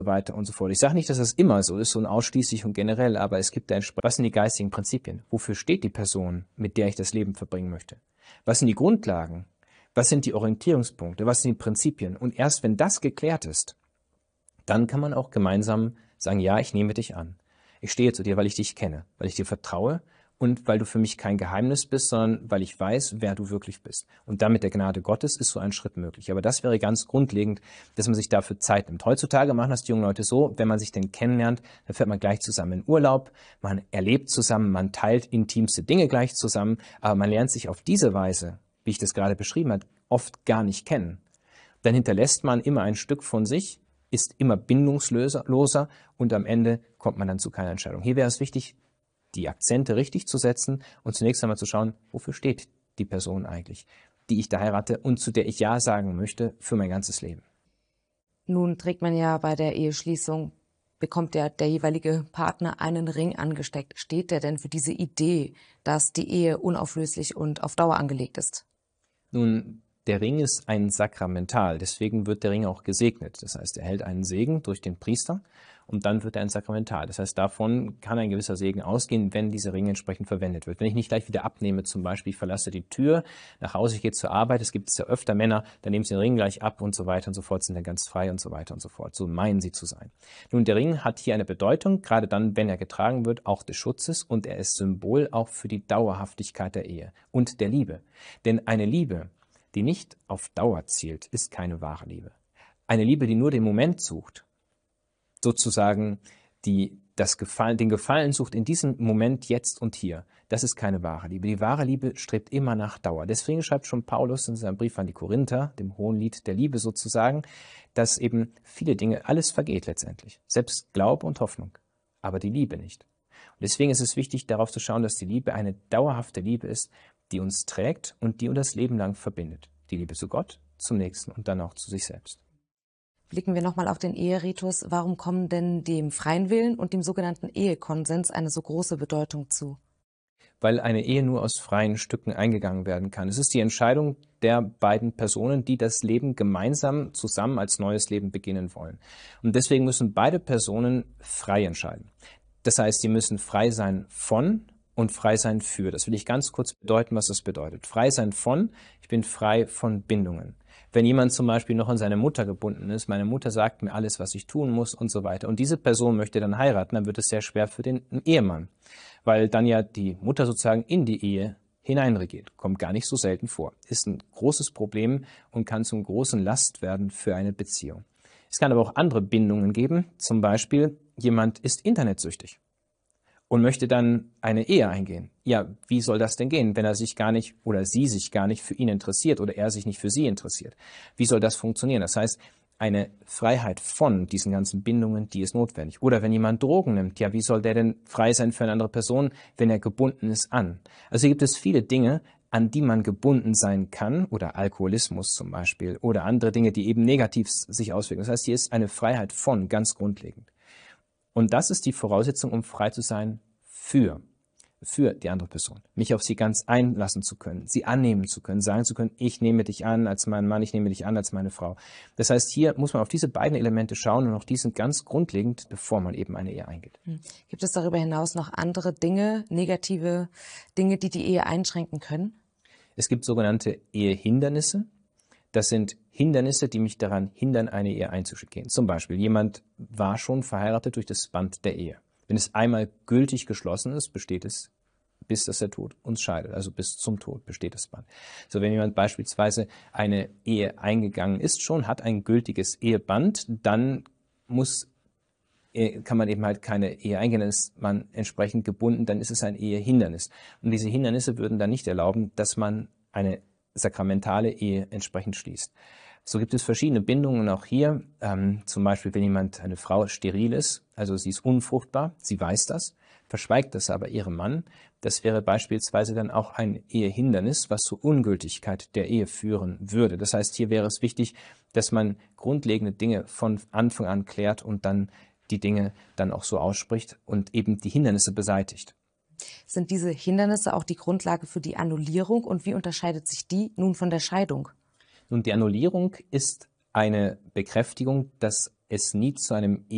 weiter und so fort. Ich sage nicht, dass das immer so ist und ausschließlich und generell, aber es gibt da was sind die geistigen Prinzipien? Wofür steht die Person, mit der ich das Leben verbringen möchte? Was sind die Grundlagen? Was sind die Orientierungspunkte? Was sind die Prinzipien? Und erst wenn das geklärt ist, dann kann man auch gemeinsam sagen, ja, ich nehme dich an. Ich stehe zu dir, weil ich dich kenne, weil ich dir vertraue und weil du für mich kein Geheimnis bist, sondern weil ich weiß, wer du wirklich bist. Und dann mit der Gnade Gottes ist so ein Schritt möglich. Aber das wäre ganz grundlegend, dass man sich dafür Zeit nimmt. Heutzutage machen das die jungen Leute so, wenn man sich denn kennenlernt, dann fährt man gleich zusammen in Urlaub, man erlebt zusammen, man teilt intimste Dinge gleich zusammen, aber man lernt sich auf diese Weise, wie ich das gerade beschrieben habe, oft gar nicht kennen. Dann hinterlässt man immer ein Stück von sich, ist immer bindungsloser und am Ende kommt man dann zu keiner Entscheidung. Hier wäre es wichtig, die Akzente richtig zu setzen und zunächst einmal zu schauen, wofür steht die Person eigentlich, die ich da heirate und zu der ich Ja sagen möchte für mein ganzes Leben. Nun trägt man ja bei der Eheschließung, bekommt der jeweilige Partner einen Ring angesteckt. Steht der denn für diese Idee, dass die Ehe unauflöslich und auf Dauer angelegt ist? Nun, der Ring ist ein Sakramental, deswegen wird der Ring auch gesegnet. Das heißt, er hält einen Segen durch den Priester und dann wird er ein Sakramental. Das heißt, davon kann ein gewisser Segen ausgehen, wenn dieser Ring entsprechend verwendet wird. Wenn ich nicht gleich wieder abnehme, zum Beispiel, ich verlasse die Tür, nach Hause, ich gehe zur Arbeit, es gibt ja öfter Männer, dann nehmen sie den Ring gleich ab und so weiter und so fort, sind dann ganz frei und so weiter und so fort. So meinen sie zu sein. Nun, der Ring hat hier eine Bedeutung, gerade dann, wenn er getragen wird, auch des Schutzes und er ist Symbol auch für die Dauerhaftigkeit der Ehe und der Liebe. Denn eine Liebe, die nicht auf Dauer zielt, ist keine wahre Liebe. Eine Liebe, die nur den Moment sucht, sozusagen den Gefallen sucht in diesem Moment, jetzt und hier, das ist keine wahre Liebe. Die wahre Liebe strebt immer nach Dauer. Deswegen schreibt schon Paulus in seinem Brief an die Korinther, dem Hohenlied der Liebe sozusagen, dass eben viele Dinge, alles vergeht letztendlich, selbst Glaube und Hoffnung, aber die Liebe nicht. Und deswegen ist es wichtig, darauf zu schauen, dass die Liebe eine dauerhafte Liebe ist, die uns trägt und die uns das Leben lang verbindet. Die Liebe zu Gott, zum Nächsten und dann auch zu sich selbst. Blicken wir nochmal auf den Eheritus. Warum kommen denn dem freien Willen und dem sogenannten Ehekonsens eine so große Bedeutung zu? Weil eine Ehe nur aus freien Stücken eingegangen werden kann. Es ist die Entscheidung der beiden Personen, die das Leben gemeinsam zusammen als neues Leben beginnen wollen. Und deswegen müssen beide Personen frei entscheiden. Das heißt, sie müssen frei sein von und frei sein für. Das will ich ganz kurz bedeuten, was das bedeutet. Frei sein von, ich bin frei von Bindungen. Wenn jemand zum Beispiel noch an seine Mutter gebunden ist, meine Mutter sagt mir alles, was ich tun muss und so weiter, und diese Person möchte dann heiraten, dann wird es sehr schwer für den Ehemann, weil dann ja die Mutter sozusagen in die Ehe hineinregiert. Kommt gar nicht so selten vor. Ist ein großes Problem und kann zum großen Last werden für eine Beziehung. Es kann aber auch andere Bindungen geben. Zum Beispiel, jemand ist internetsüchtig und möchte dann eine Ehe eingehen. Ja, wie soll das denn gehen, wenn er sich gar nicht oder sie sich gar nicht für ihn interessiert oder er sich nicht für sie interessiert? Wie soll das funktionieren? Das heißt, eine Freiheit von diesen ganzen Bindungen, die ist notwendig. Oder wenn jemand Drogen nimmt, ja, wie soll der denn frei sein für eine andere Person, wenn er gebunden ist an? Also hier gibt es viele Dinge, an die man gebunden sein kann, oder Alkoholismus zum Beispiel, oder andere Dinge, die eben negativ sich auswirken. Das heißt, hier ist eine Freiheit von ganz grundlegend. Und das ist die Voraussetzung, um frei zu sein für die andere Person. Mich auf sie ganz einlassen zu können, sie annehmen zu können, sagen zu können, ich nehme dich an als meinen Mann, ich nehme dich an als meine Frau. Das heißt, hier muss man auf diese beiden Elemente schauen und auch die sind ganz grundlegend, bevor man eben eine Ehe eingeht. Gibt es darüber hinaus noch andere Dinge, negative Dinge, die die Ehe einschränken können? Es gibt sogenannte Ehehindernisse. Das sind Hindernisse, die mich daran hindern, eine Ehe einzugehen. Zum Beispiel, jemand war schon verheiratet durch das Band der Ehe. Wenn es einmal gültig geschlossen ist, besteht es, bis dass der Tod uns scheidet. Also bis zum Tod besteht das Band. So, wenn jemand beispielsweise eine Ehe eingegangen ist schon, hat ein gültiges Eheband, dann kann man eben halt keine Ehe eingehen, dann ist man entsprechend gebunden, dann ist es ein Ehehindernis. Und diese Hindernisse würden dann nicht erlauben, dass man eine sakramentale Ehe entsprechend schließt. So gibt es verschiedene Bindungen auch hier, zum Beispiel wenn eine Frau steril ist, also sie ist unfruchtbar, sie weiß das, verschweigt das aber ihrem Mann, das wäre beispielsweise dann auch ein Ehehindernis, was zur Ungültigkeit der Ehe führen würde. Das heißt, hier wäre es wichtig, dass man grundlegende Dinge von Anfang an klärt und dann die Dinge dann auch so ausspricht und eben die Hindernisse beseitigt. Sind diese Hindernisse auch die Grundlage für die Annullierung und wie unterscheidet sich die nun von der Scheidung? Nun, die Annullierung ist eine Bekräftigung, dass es nie zu einem